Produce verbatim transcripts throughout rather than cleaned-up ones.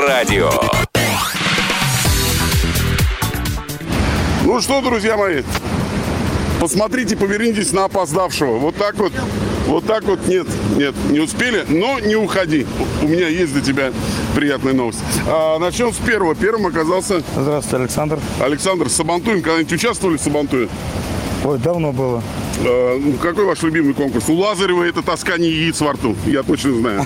Радио. Ну что, друзья мои, посмотрите, повернитесь на опоздавшего. Вот так вот, вот так вот, нет, нет, не успели, но не уходи. У меня есть для тебя приятная новость. А, начнем с первого. Первым оказался... Здравствуйте, Александр. Александр Сабантуин. Когда-нибудь участвовали в Сабантуе? Ой, давно было. А, какой ваш любимый конкурс? У Лазарева это таскание яиц во рту, я точно знаю.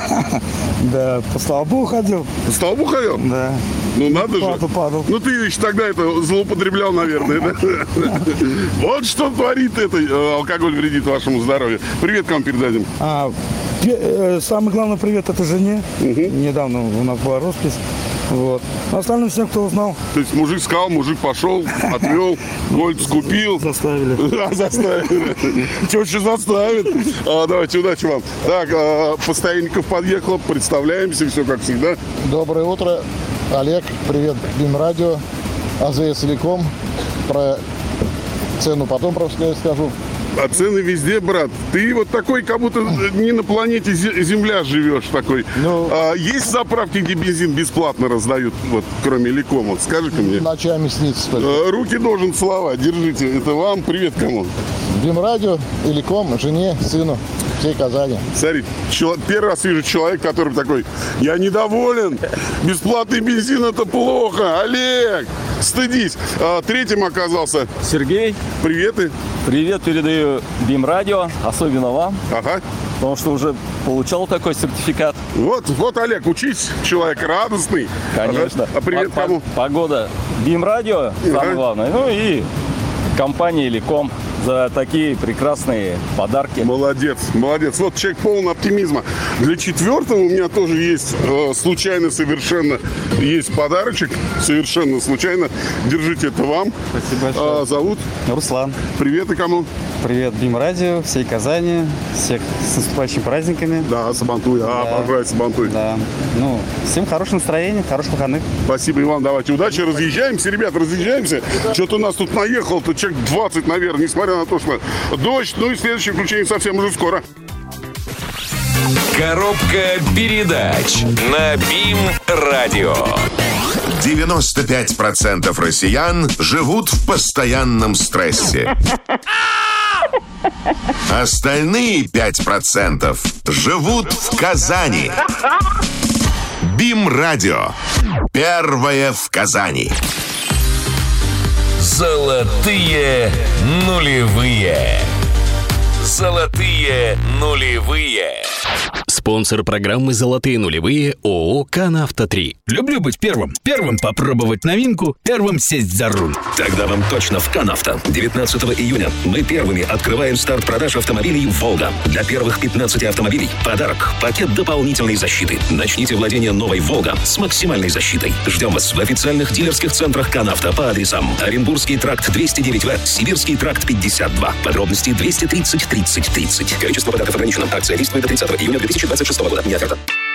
Да, по столбу ходил. По столбу ходил? Да. Ну надо же. Падал, падал. Ну ты еще тогда это злоупотреблял, наверное, да? Вот что творит это. Алкоголь вредит вашему здоровью. Привет, кому передадим? А, самый главный привет это жене. Недавно у нас была роспись. Вот. А остальным всем, кто узнал. То есть мужик сказал, мужик пошел, отвел, кольца купил. Заставили. Да, заставили. Теща заставит. А, давайте, удачи вам. Так, а, Постоянников подъехал, представляемся, все как всегда. Доброе утро, Олег, привет, Бим Радио, АЗС Телеком. Про цену потом просто скажу. А цены везде, брат. Ты вот такой, как будто не на планете Земля живешь такой. Ну, а есть заправки, где бензин бесплатно раздают, вот, кроме Ликома? Скажи-ка мне. Ночами снится только. А, руки должен целовать. Держите. Это вам. Привет кому? Бим Радио, Телеком, жене, сыну, всей Казани. Смотри, чело- первый раз вижу человека, который такой: я недоволен, бесплатный бензин это плохо. Олег, стыдись. А, третьим оказался Сергей, приветы. привет передаю Бим Радио, особенно вам, Ага. потому что уже получал такой сертификат. Вот, вот, Олег, учись, человек радостный. Конечно. Ага. А привет По- кому? по- Погода. Бим Радио, самое Ага. главное. Ну и компания Леком за такие прекрасные подарки. Молодец, молодец. Вот человек полон оптимизма. Для четвертого у меня тоже есть э, случайно совершенно есть подарочек. Совершенно случайно. Держите, это вам. Спасибо большое. А, зовут? Руслан. Привет и кому? Привет, Бим Радио, всей Казани. Всех с наступающими праздниками. Да, Сабантуй. А, Да. обожаю Сабантуй. Да. Ну, всем хорошего настроения, хороших выходных. Спасибо, Иван. Давайте удачи. Разъезжаемся, ребят, разъезжаемся. Что-то у нас тут наехало-то человек двадцать, наверное, несмотря на то, что дождь. Ну и следующее включение совсем уже скоро. Коробка передач на Бим Радио. девяносто пять процентов россиян живут в постоянном стрессе. Остальные пять процентов живут в Казани. Бим Радио. Первое в Казани. Золотые нулевые. Золотые нулевые. Спонсор программы «Золотые нулевые» ООО «Канавто три». Люблю быть первым. Первым попробовать новинку, первым сесть за руль. Тогда вам точно в Канавто. девятнадцатого июня мы первыми открываем старт продаж автомобилей «Волга». Для первых пятнадцати автомобилей подарок – пакет дополнительной защиты. Начните владение новой «Волга» с максимальной защитой. Ждем вас в официальных дилерских центрах Канавто по адресам: Оренбургский тракт двести девять В, Сибирский тракт пятьдесят два. Подробности двести тридцать тридцать тридцать. Количество подарков ограничено. Акция действует до тридцатого июня две тысячи двадцать шестого года. Не оферта.